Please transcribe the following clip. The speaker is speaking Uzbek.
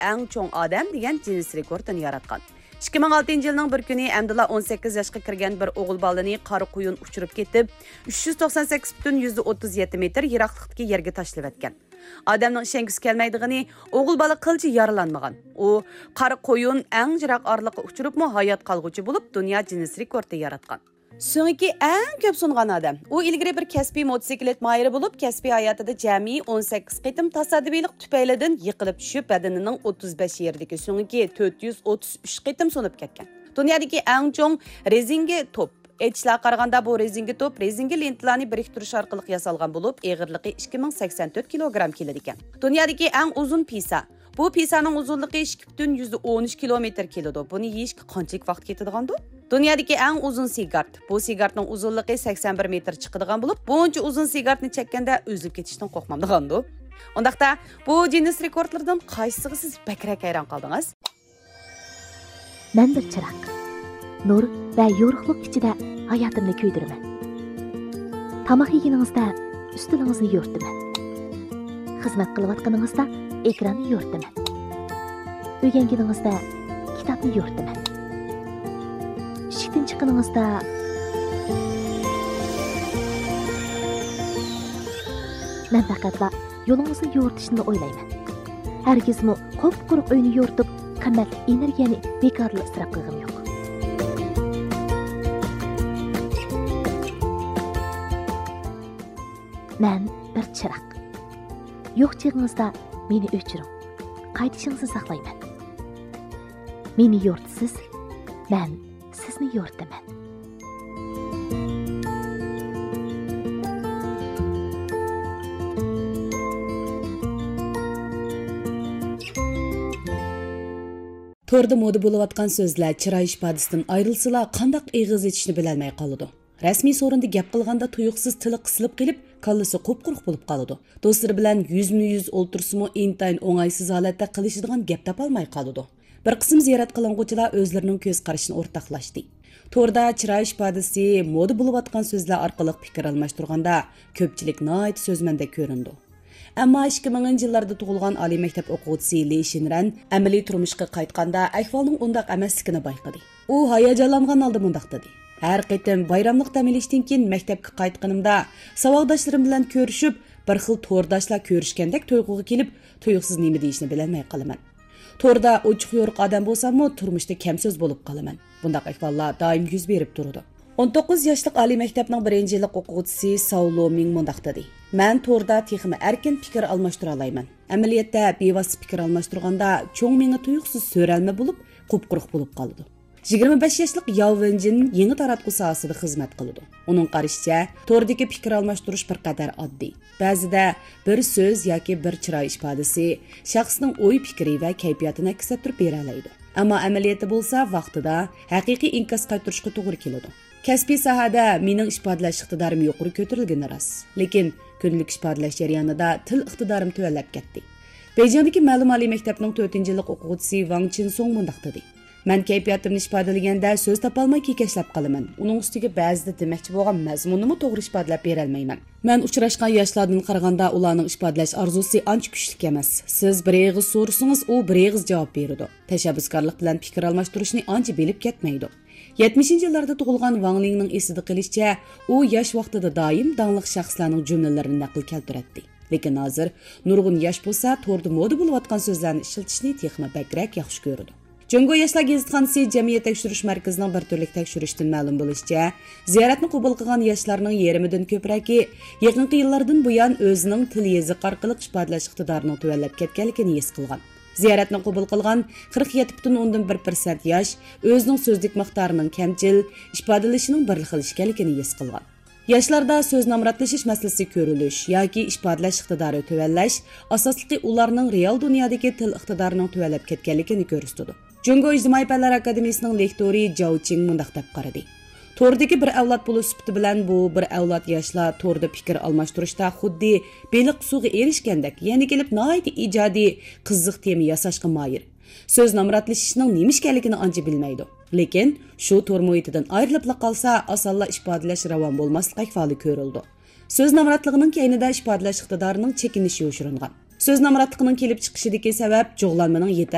eng cho'ng odam degan Guinness rekordini yaratgan. 2006 yılının bir günü əmdila 18 yaşqa kirgan bir o'g'il bolani qora quyun uchirib ketib, 398,37 metr yiroqlikdagi yerga tashlab etgan. Odamning ishongisi kelmaydigini, o'g'il bola qilchi yaralanmagan. U qora quyun eng yiroq orliqqa uchiribmi hayot qolg'uchi bo'lib, dunyo Guinness rekordini yaratgan. So'nggi eng ko'p sungan odam. U ilgari bir kasbiy motosiklet mayiri bo'lib, kasbiy hayotida jami 18 qitim tasodifiylik tufaylidan yiqilib tushib, badanining 35 yerdagi so'nggi 433 qitim sunib ketgan. Dunyodagi eng cho'ng rezinga top. Aytishlar qaraganda bu rezinga top rezinga lentalarni biriktirish orqali yasalgan bo'lib, eg'irligi 2084 kilogramm keladi ekan. Dunyodagi eng uzun pisa. Bu pisaning uzunligi 2,13 kilometr keladi. Buni yeyishga qanchalik vaqt ketadigandu? Dunyodagi eng uzun sigart. Bu sigartning uzunligi 81 metr chiqadigan bo'lib, buncha uzun sigartni chekkanda o'zib ketishdan qo'rqmamdigandu. Undaqda bu Guinness rekordlaridan qaysisiga siz bakrak hayron qoldingiz? Men bir chiroq. Nur va yorug'lik ichida hayotimni kuydiraman. Tamoq yeganingizda ustilingizni yo'rtaman. Xizmat qilayotganingizda ekranni yo'rtaman. O'rganganingizda kitobni yo'rtaman. Ishdan chiqqaningizda men faqatla yo'lingizni yo'rtishni o'ylayman. Hargizmi qop-quruq uyni yo'rtib, qimmat energiyani bekorli isrof qilgim yo'q. Men bir chiroq. Yo'q chig'ingizda meni o'chiring. Qaytishingizni saqlayman. Meni yo'rtisiz, men sizni yo'rtaman. To'rda moda bo'layotgan so'zlar chiroy ifodasidan ayrilsalar, qandoq eg'iz etishni bilolmay qoladi. Rasmiy so'rinda gap qilganda tuyuqsiz tili qisilib qilib, kallasi qop-quruq bo'lib qoladi. Do'stlari bilan yuzma-yuz o'ltirsimi intayin o'ng'aysiz holatda qilishadigan gap topolmay qoladi. Bir qism ziyorat qilinguvchilar o'zlarining ko'z qarashini o'rtoqlashdi. To'rda chiroy ifodasi moda bo'layotgan so'zlar orqali fikr almashtirganda ko'pchilik nihoyat so'zmanda ko'rindi. Ammo 2000-yillarda tug'ilgan oliy maktab o'quvchisi Li Shinran amaliy turmushga qaytganda ahvolning undaq emasligini bayqadi. U hayajonlangan holda mundaq dedi: "Har qitim bayramlik dam olishdan keyin maktabga qaytganimda savodoshlarim bilan ko'rishib, bir xil to'rdoshlar ko'rishgandek tuyg'uga kelib, tuyuqsiz nima deyishni bilolmay qolaman. To'rda ochiq yo'riq odam bo'lsam-mu, turmushda kamso'z bo'lib qolaman. Bundaq ahvollar doim yuz berib turadi." 19 yoshlik oliy maktabning 1-yillik o'quvchisi Saulo Ming mundaq dedi: "Men to'rda texmi erkin fikr almashtira olmayman. Amaliyotda bevosita fikr almashtirganda cho'ng menga tuyuqsiz so'ralma bo'lib, qop-quruq bo'lib qoladi." 25 yoshlik Yao Wenjin yangi taratquv sohasida xizmat qiladi. Uning qarashicha, to'rdagi fikr almashtirish bir qadar oddiy. Ba'zida bir so'z yoki bir chiroy ifodasi shaxsning o'y fikri va kayfiyatini aks ettirib bera oladi. Ammo amaliyotda bo'lsa, vaqtida haqiqiy inkos qaytarishga to'g'ri keladi. Kasbiy sohada mening ifodalash iqtidorim yuqori ko'tarilgani rost, lekin kunlik ifodalash jarayonida til iqtidorim tuvanlab ketdi. Beijingdagi ma'lum oliy maktabning 4-yillik o'quvchisi Wang Chinsong mundaq dedi: "Men kayfiyatimni ifodalaganda so'z topolmay kekashlab qolaman. Uning ustiga ba'zida demoqchi bo'lgan mazmunimni to'g'ri ifodalab bera olmayman. Men uchrashgan yoshlardan qaraganda ularning ifodalash orzusi ancha kuchli emas. Siz bir eg'iz so'rasangiz, u bir eg'iz javob beradi. Tashabbuskorlik bilan fikr almashtirishni ancha bilib ketmaydi." 70-yillarda tug'ilgan Wang Lingning esida qilishicha, u yosh vaqtida doim dangliq shaxslarning jumlalarini naql keltiradi. Lekin hozir nurg'un yosh bo'lsa, to'rda moda bo'layotgan so'zlarni ishlatishni texma bakrak yaxshi ko'radi. Jungo yoshlar gazetxonasi jamiyat tekshirish markazining bir turlik tekshirishdan ma'lum bo'lishicha, ziyoratni qabul qilgan yoshlarning yarmidan ko'pragi yaqinqi yillardan buyon o'zining til yoziq orqali ifodalash iqtidorini tuvanlab ketganligini his qilgan. Ziyoratni qabul qilgan 47,1% yosh o'zining so'zlik miqdorining kamchil, ifodalashining bir xil ekanligini his qilgan. Yoshlarda so'z namratlashish masalasi ko'rilish yoki ifodalash iqtidori tuvanlash asosligi ularning real dunyodagi til iqtidorining tuvanlab ketganligini ko'rsatadi. Jungo ijtimoiy fanlar akademiyasining lektori Zhao Qing mundaq deb qaradi: "To'rdagi bir avlod bo'lish sifati bilan bu bir avlod yoshlar to'rda fikr almashtirishda xuddi beliq suvga erishgandek, ya'ni kelib nihoyat ijodiy, qiziq tema yasashga moyil. So'z namratlashishining nima ekanligini ancha bilmaydi. Lekin shu to'r muhitidan ayrilib qolsa, osonla ifodalash ravon bo'lmaslik ahvoli ko'rildi. So'z namratligining keynida ifodalash iqtidorining chekinishi yoshiringan. So'z namratligining kelib chiqishidagi sabab jug'lanmaning